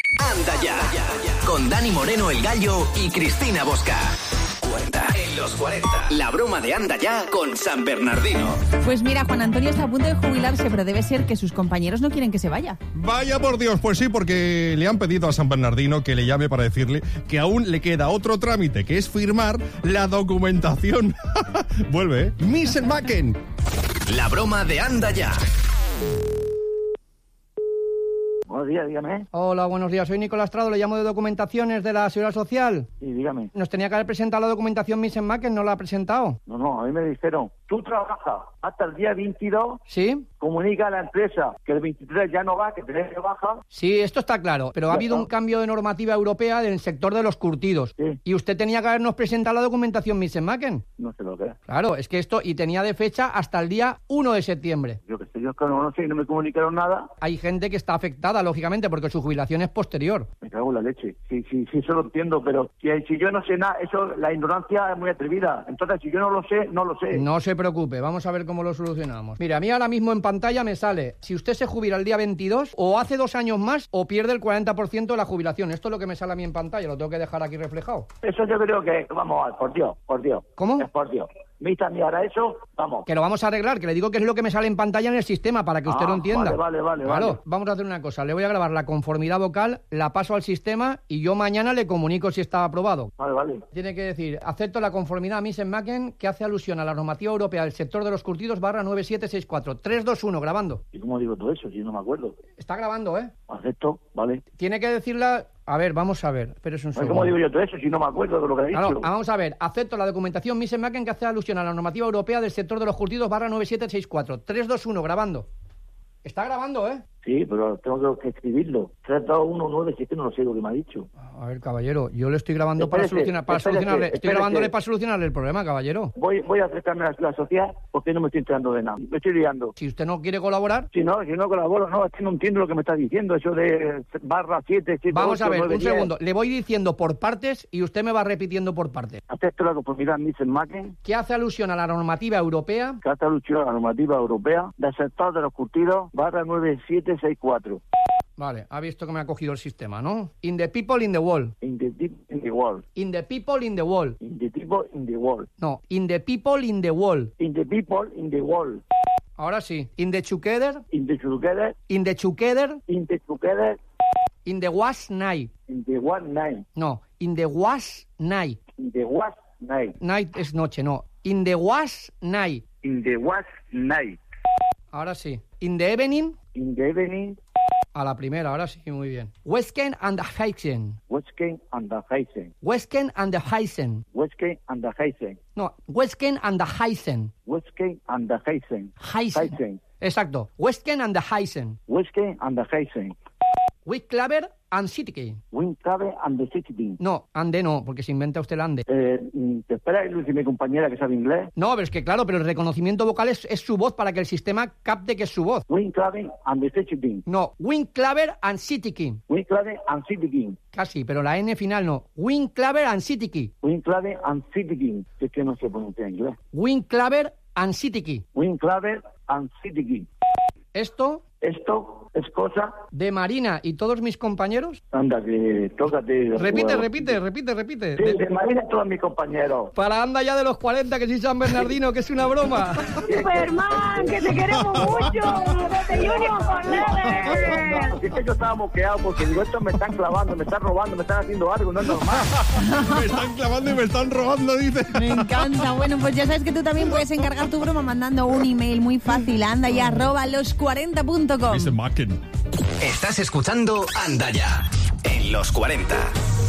Anda ya, con Dani Moreno el Gallo y Cristina Bosca. En los 40. La broma de Anda ya con San Bernardino. Pues mira, Juan Antonio está a punto de jubilarse, pero debe ser que sus compañeros no quieren que se vaya. Vaya por Dios, pues sí, porque le han pedido a San Bernardino que le llame para decirle que aún le queda otro trámite, que es firmar la documentación. Vuelve, ¿eh? Miss Macken. La broma de Anda ya. Buenos días, dígame. Hola, buenos días. Soy Nicolás Trado, le llamo de Documentaciones de la Seguridad Social. Sí, dígame. Nos tenía que haber presentado la documentación Miss Macken, ¿no la ha presentado? No, a mí me dijeron, tú trabajas hasta el día 22, ¿Sí? comunica a la empresa que el 23 ya no va, que te deje baja. Sí, esto está claro, pero ha habido un cambio de normativa europea del sector de los curtidos. Sí. Y usted tenía que habernos presentado la documentación Miss Macken. No sé lo que es. Claro, es que esto, y tenía de fecha hasta el día 1 de septiembre. Yo que sé, yo es que no sé, no me comunicaron nada. Hay gente que está afectada, lógicamente, porque su jubilación es posterior. Me cago en la leche. Sí, eso lo entiendo, pero si yo no sé nada, eso, la ignorancia es muy atrevida. Entonces, si yo no lo sé, no lo sé. No se preocupe, vamos a ver cómo lo solucionamos. Mira, a mí ahora mismo en pantalla me sale, si usted se jubila el día 22, o hace 2 años más, o pierde el 40% de la jubilación. Esto es lo que me sale a mí en pantalla, lo tengo que dejar aquí reflejado. Eso yo creo que, vamos a ver, por Dios. ¿Cómo? Es por Dios. Vista a mí ahora eso, vamos. Que lo vamos a arreglar, que le digo que es lo que me sale en pantalla en el sistema, para que usted lo entienda. Vale. Claro, vamos a hacer una cosa, le voy a grabar la conformidad vocal, la paso al sistema y yo mañana le comunico si está aprobado. Vale. Tiene que decir, acepto la conformidad Miss Macken, que hace alusión a la normativa europea del sector de los curtidos /9764. 321, grabando. ¿Y cómo digo todo eso? Si no me acuerdo. Está grabando, ¿eh? Acepto, vale. Tiene que decirla... A ver, vamos a ver, pero es un segundo. ¿Cómo digo yo todo eso si no me acuerdo de lo que he dicho? Claro, vamos a ver, acepto la documentación Miss Macken que hace alusión a la normativa europea del sector de los curtidos /9764. 321, grabando. Está grabando, ¿eh? Sí, pero tengo que escribirlo. 32197, no lo sé lo que me ha dicho. A ver, caballero, yo le estoy grabando para solucionarle. Estoy grabándole para solucionarle el problema, caballero. Voy a acercarme a la sociedad porque no me estoy enterando de nada. Me estoy liando. Si usted no quiere colaborar... Si no colaboro, no, es que no entiendo lo que me está diciendo, eso de /7, Vamos 8, a ver, 9, un 10. segundo. Le voy diciendo por partes y usted me va repitiendo por partes. Acepto la conformidad Miss Macken, Que hace alusión a la normativa europea... que hace alusión a la normativa europea del sector de los curtidos /9764. Vale, ha visto que me ha cogido el sistema, ¿no? In the people in the wall. In the deep in the wall. In the people in the wall. In the people in the wall. No, in the people in the wall. In the people in the wall. Ahora sí. In the together. In the together. In the together. In the together. In the was night. In the one night. No, in the was night. In the was night. Night es noche, no. In the was night. In the was night. Ahora sí. In the evening. In the evening. A la primera, ahora sí, muy bien. Westken and the Heisen. Westken and the Heisen. Westken and the Heisen. Westken and the Heisen. No, Westken and the Heisen. Westken and the Heisen. Heisen. Exacto. Westken and the Heisen. Westken and the Heisen. Winclaver and City. Winclaver and the City. No, ande no, porque se inventa usted el ande. ¿Te espera Luis y mi compañera que sabe inglés? No, pero es que claro, pero el reconocimiento vocal es su voz para que el sistema capte que es su voz. Winclaver and the City. No, Winclaver and City. Winclaver and City. Casi, pero la N final no. Winclaver and City. Winclaver and City. Es que no se pronuncia en inglés. Winclaver and City. Winclaver and City. Esto es cosa de Marina y todos mis compañeros. Anda, que tócate. Repite. Sí, de Marina y todos mis compañeros. Para Anda ya de los 40, que soy San Bernardino, que es una broma. Superman, que te queremos mucho. Desde Junior con Leather. Es que yo estaba moqueado porque digo, estos me están clavando, me están robando, me están haciendo algo, no es normal. Me están clavando y me están robando, dice. Me encanta. Bueno, pues ya sabes que tú también puedes encargar tu broma mandando un email muy fácil a andaya@los40.com. Miss Macken. Estás escuchando Anda ya en los 40.